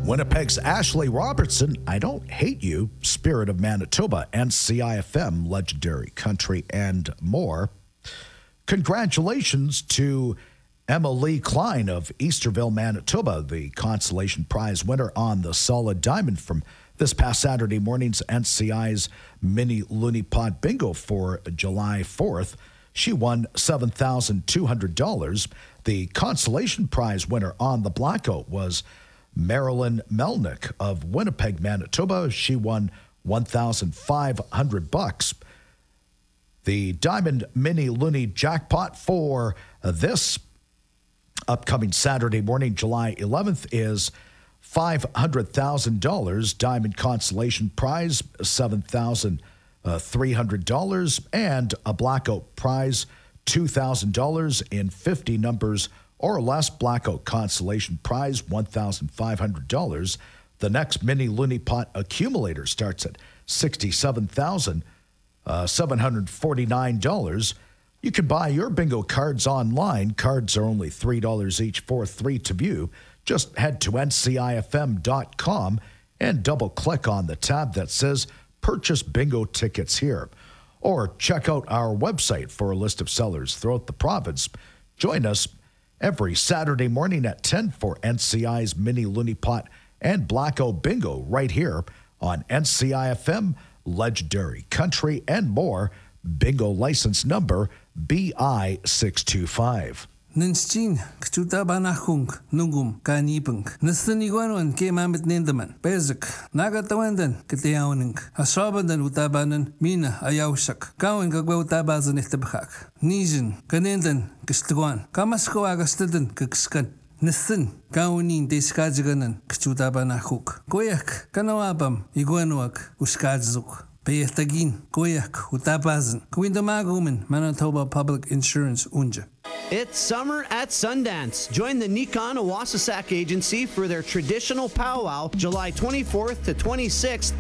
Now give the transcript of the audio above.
Winnipeg's Ashley Robertson, I Don't Hate You, Spirit of Manitoba, and CIFM, Legendary Country, and more. Congratulations to Emma Lee Klein of Easterville, Manitoba, the consolation prize winner on the Solid Diamond from this past Saturday morning's NCI's Mini Looney Pot Bingo for July 4th. She won $7,200. The consolation prize winner on the Blackout was Marilyn Melnick of Winnipeg, Manitoba. She won $1,500. The Diamond Mini Looney Jackpot for this upcoming Saturday morning, July 11th, is $500,000. Diamond consolation prize, $7,300, and a Blackout prize, $2,000 in 50 numbers or less. Blackout consolation prize, $1,500. The next Mini Looney Pot accumulator starts at $67,749. You can buy your bingo cards online. Cards are only $3 each for 3 to view. Just head to ncifm.com and double-click on the tab that says Purchase Bingo Tickets Here. Or check out our website for a list of sellers throughout the province. Join us every Saturday morning at 10 for NCI's Mini Looney Pot and Blackout Bingo right here on NCIFM, Legendary Country, and more. Bingo license number BI625. Ninstin, Ktuta Banahung, Nungum, Kanipung, Nistiniguan, came Amit Nindaman, Bezik, Nagatawandan, Katiawaning, Asabandan Utabanan, Mina, Ayausak, Kawan Gagwatabazan Itabhak, Nijin, Kanindan, Kistuan, Kamasko Agastadan, Kikskan. Nistin, Kawanin, Deskajiganan, Ktuta Banahuk, Koyak, Kanawabam, Iguanuak, Uskadzuk. Payetagin, Koyak, Utabazan, Kwindamaguman, Manitoba Public Insurance Unja. It's summer at Sundance. Join the Nikon Awasasak Agency for their traditional powwow July 24th to 26th